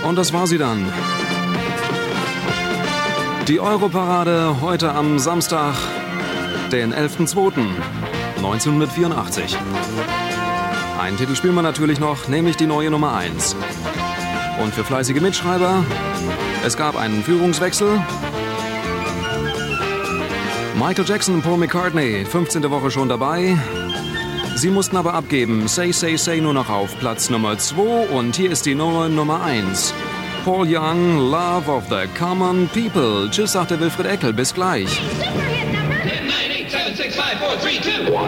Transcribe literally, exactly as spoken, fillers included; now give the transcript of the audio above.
Und das war sie dann. Die Europarade heute am Samstag, den elften zweiten neunzehnhundertvierundachtzig. Einen Titel spielen wir natürlich noch, nämlich die neue Nummer eins. Und für fleißige Mitschreiber, es gab einen Führungswechsel. Michael Jackson und Paul McCartney, fünfzehnte Woche schon dabei. Sie mussten aber abgeben. Say, Say, Say nur noch auf Platz Nummer zwei. Und hier ist die neue Nummer eins. Paul Young, Love of the Common People. Tschüss, sagt der Wilfried Eckel. Bis gleich.